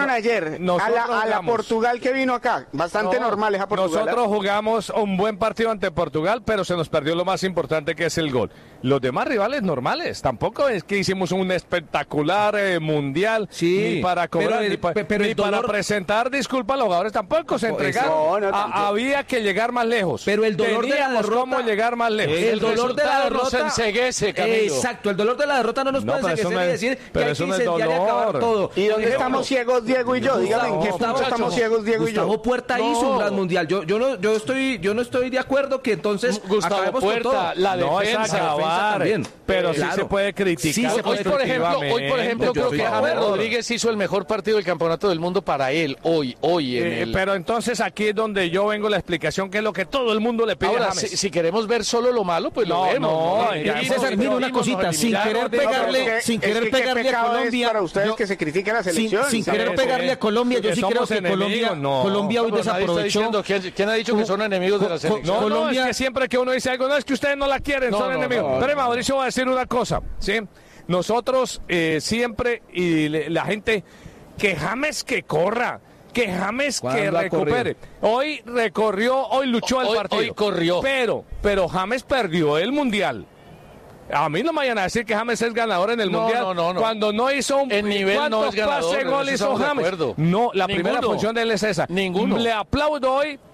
[SPEAKER 20] A la Portugal que vino acá. Bastante normal esa Portugal.
[SPEAKER 22] Nosotros jugamos un buen partido ante Portugal, pero se nos perdió lo más importante, que es el gol. Los demás rivales normales. Tampoco es que hicimos un espectacular mundial, ni para cobrar, ni para presentar disculpas a los jugadores, tampoco se entregaron. Había que llegar más lejos.
[SPEAKER 8] Pero el dolor de la derrota,
[SPEAKER 22] cómo llegar más lejos.
[SPEAKER 8] El dolor de la derrota
[SPEAKER 19] nos enceguece, Camilo.
[SPEAKER 8] Exacto, el dolor de la derrota no nos puede enceguecer y decir que hay que incendiar y acabar todo.
[SPEAKER 20] ¿Y dónde estamos ciegos, Diego y yo? Dígame, ¿en qué punto estamos ciegos, Diego y yo?
[SPEAKER 8] Gustavo Puerta hizo un gran mundial. Yo no estoy de acuerdo que entonces
[SPEAKER 19] Gustavo Puerta, la defensa
[SPEAKER 22] también. Pero sí se puede criticar.
[SPEAKER 19] Sí, hoy, por ejemplo, creo que James Rodríguez hizo el mejor partido del campeonato del mundo para él, hoy.
[SPEAKER 22] Pero entonces aquí es donde yo vengo la explicación, que es lo que todo el mundo le pide a James.
[SPEAKER 19] Si queremos ver solo lo malo, pues lo vemos.
[SPEAKER 21] César, mira una cosita, sin querer pegarle a Colombia.
[SPEAKER 20] Para ustedes que se critica la selección.
[SPEAKER 21] Sin querer pegarle a Colombia, yo sí creo que Colombia hoy desaprovechó.
[SPEAKER 19] ¿Quién ha dicho que son enemigos de la selección?
[SPEAKER 22] No, es que siempre que uno dice algo, no, es que ustedes no la quieren, son enemigos. Pero Mauricio va a decir una cosa, ¿sí? Nosotros siempre, y la gente, que James que corra, que James que recupere. Hoy luchó el partido.
[SPEAKER 19] Hoy corrió.
[SPEAKER 22] Pero James perdió el mundial. A mí no me vayan a decir que James es ganador en el mundial. No. Cuando no hizo un
[SPEAKER 19] nivel no es ganador.
[SPEAKER 22] ¿Cuántos pase gol hizo James? No, la primera función de él es esa.
[SPEAKER 19] Ninguno.
[SPEAKER 22] Le aplaudo hoy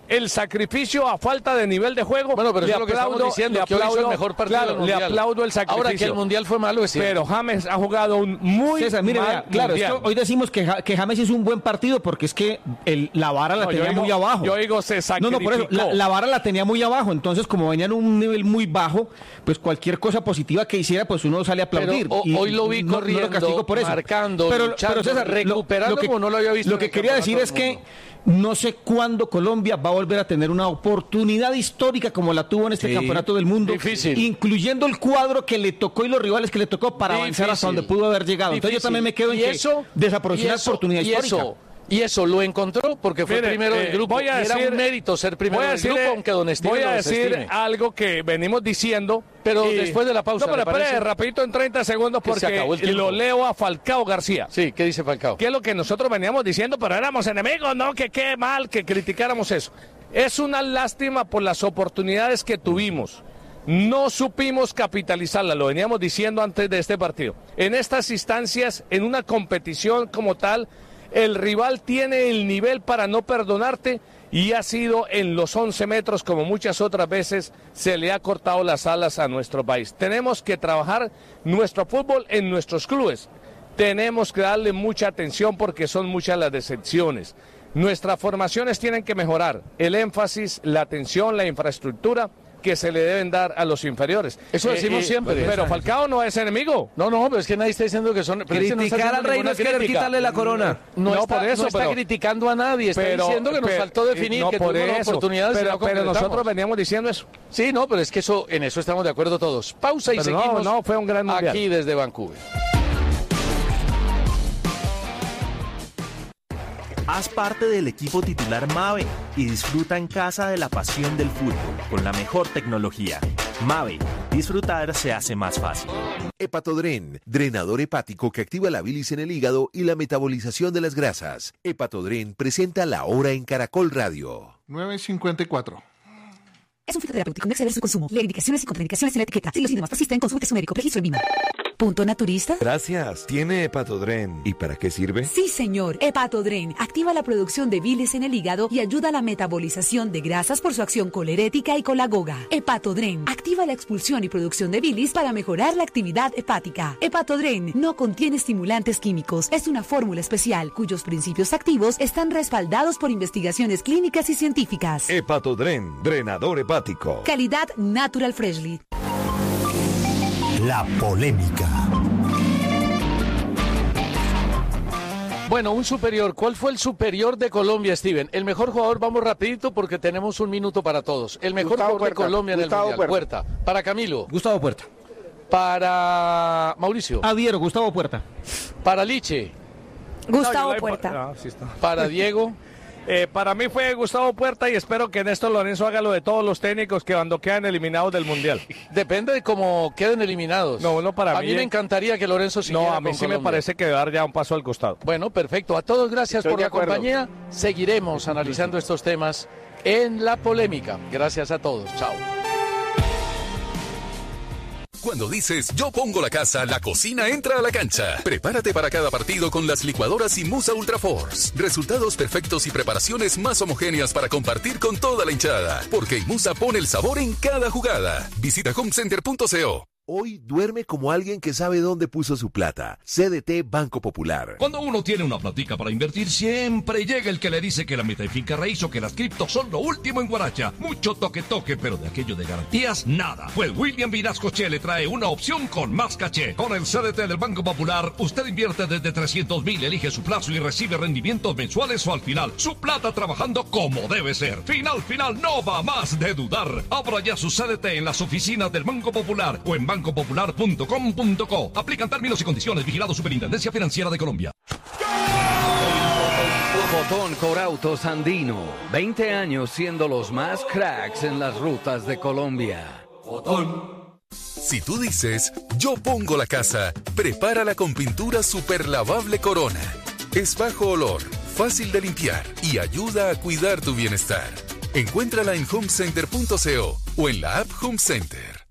[SPEAKER 22] el sacrificio a falta de nivel de juego.
[SPEAKER 19] Bueno, pero eso es lo que estamos diciendo, que hoy hizo el mejor partido del Mundial.
[SPEAKER 22] Le aplaudo el sacrificio.
[SPEAKER 19] Ahora que el Mundial fue malo, es cierto.
[SPEAKER 22] Pero James ha jugado un muy
[SPEAKER 21] César, mire,
[SPEAKER 22] mal
[SPEAKER 21] claro,
[SPEAKER 22] Mundial.
[SPEAKER 21] hoy decimos que James hizo un buen partido porque es que la vara la tenía muy abajo.
[SPEAKER 22] Yo digo, se sacrificó.
[SPEAKER 21] No, por eso, la vara la tenía muy abajo, entonces como venía en un nivel muy bajo, pues cualquier cosa positiva que hiciera, pues uno sale a aplaudir.
[SPEAKER 19] Pero hoy lo vi corriendo,
[SPEAKER 21] no lo castigo por eso.
[SPEAKER 19] Marcando, luchando,
[SPEAKER 21] pero César,
[SPEAKER 19] recuperando como no lo había visto.
[SPEAKER 21] Lo que quería decir es que no sé cuándo Colombia va a volver a tener una oportunidad histórica como la tuvo en este campeonato del mundo, incluyendo el cuadro que le tocó y los rivales que le tocó para avanzar hasta donde pudo haber llegado. Entonces yo también me quedo en que desaprovechó una oportunidad histórica.
[SPEAKER 19] Y eso lo encontró porque fue primero del grupo.
[SPEAKER 22] Era un mérito ser primero del grupo, aunque don Steven voy a decir algo que venimos diciendo.
[SPEAKER 19] Pero después de la pausa.
[SPEAKER 22] No, pero espere, rapidito en 30 segundos porque lo leo a Falcao García.
[SPEAKER 19] Sí, ¿qué dice Falcao?
[SPEAKER 22] Que es lo que nosotros veníamos diciendo, pero éramos enemigos, ¿no? Que qué mal que criticáramos eso. Es una lástima por las oportunidades que tuvimos. No supimos capitalizarla, lo veníamos diciendo antes de este partido. En estas instancias, en una competición como tal, el rival tiene el nivel para no perdonarte y ha sido en los 11 metros como muchas otras veces se le ha cortado las alas a nuestro país. Tenemos que trabajar nuestro fútbol en nuestros clubes. Tenemos que darle mucha atención porque son muchas las decepciones. Nuestras formaciones tienen que mejorar. El énfasis, la atención, la infraestructura que se le deben dar a los inferiores.
[SPEAKER 19] Eso decimos siempre.
[SPEAKER 22] Pero Falcao no es enemigo.
[SPEAKER 19] No, pero es que nadie está diciendo que son...
[SPEAKER 8] Criticar al rey no es querer quitarle la corona.
[SPEAKER 19] No está criticando a nadie, está diciendo que nos faltó definir, que tuvimos oportunidades.
[SPEAKER 22] Pero nosotros veníamos diciendo eso.
[SPEAKER 19] Sí, no, pero es que en eso estamos de acuerdo todos. Pausa y seguimos
[SPEAKER 22] fue un gran mundial.
[SPEAKER 19] Aquí desde Vancouver.
[SPEAKER 9] Haz parte del equipo titular Mave y disfruta en casa de la pasión del fútbol con la mejor tecnología. Mave, disfrutar se hace más fácil.
[SPEAKER 6] Hepatodren, drenador hepático que activa la bilis en el hígado y la metabolización de las grasas. Hepatodren presenta La Hora en Caracol Radio.
[SPEAKER 1] 9:54.
[SPEAKER 18] Es un fitoterapéutico, no exceder su consumo. Lee indicaciones y contraindicaciones en la etiqueta. Si los síntomas persisten, consulte a su médico. Registro en VIMA. ¿Punto naturista?
[SPEAKER 12] Gracias. ¿Tiene Hepatodren? ¿Y para qué sirve?
[SPEAKER 18] Sí, señor. Hepatodren activa la producción de bilis en el hígado y ayuda a la metabolización de grasas por su acción colerética y colagoga. Hepatodren activa la expulsión y producción de bilis para mejorar la actividad hepática. Hepatodren no contiene estimulantes químicos. Es una fórmula especial cuyos principios activos están respaldados por investigaciones clínicas y científicas.
[SPEAKER 12] Hepatodren, drenador hepático.
[SPEAKER 18] Calidad Natural Freshly.
[SPEAKER 10] La polémica.
[SPEAKER 19] Bueno, un superior. ¿Cuál fue el superior de Colombia, Steven? El mejor jugador, vamos rapidito porque tenemos un minuto para todos. El mejor jugador de Colombia en el Mundial. Puerta. Para Camilo.
[SPEAKER 21] Gustavo Puerta.
[SPEAKER 19] Para Mauricio.
[SPEAKER 21] Adiero, Gustavo Puerta.
[SPEAKER 19] Para Liche.
[SPEAKER 2] Gustavo Puerta.
[SPEAKER 19] Para Diego.
[SPEAKER 22] Para mí fue Gustavo Puerta y espero que Néstor Lorenzo haga lo de todos los técnicos que cuando quedan eliminados del Mundial.
[SPEAKER 19] Depende de cómo queden eliminados.
[SPEAKER 22] No, para mí.
[SPEAKER 19] A mí me encantaría que Lorenzo siguiera.
[SPEAKER 22] No, a mí sí me parece que debe dar ya un paso al costado.
[SPEAKER 19] Bueno, perfecto. A todos gracias por la compañía. Seguiremos analizando estos temas en La Polémica. Gracias a todos. Chao.
[SPEAKER 5] Cuando dices yo pongo la casa, la cocina entra a la cancha. Prepárate para cada partido con las licuadoras Inmusa Ultra Force. Resultados perfectos y preparaciones más homogéneas para compartir con toda la hinchada. Porque Inmusa pone el sabor en cada jugada. Visita homecenter.co.
[SPEAKER 6] Hoy duerme como alguien que sabe dónde puso su plata. CDT Banco Popular.
[SPEAKER 7] Cuando uno tiene una platica para invertir, siempre llega el que le dice que la meta y finca raíz o que las criptos son lo último en Guaracha. Mucho toque, pero de aquello de garantías, nada. Pues William Vinasco Coche le trae una opción con más caché. Con el CDT del Banco Popular, usted invierte desde 300,000, elige su plazo y recibe rendimientos mensuales o al final. Su plata trabajando como debe ser. Final, no va más de dudar. Abra ya su CDT en las oficinas del Banco Popular o en bancopopular.com.co. Aplican términos y condiciones. Vigilado Superintendencia Financiera de Colombia.
[SPEAKER 13] Botón Corautos Andino. 20 años siendo los más cracks en las rutas de Colombia.
[SPEAKER 5] Botón. Si tú dices, yo pongo la casa, prepárala con pintura super lavable Corona. Es bajo olor, fácil de limpiar y ayuda a cuidar tu bienestar. Encuéntrala en homecenter.co o en la app Home Center.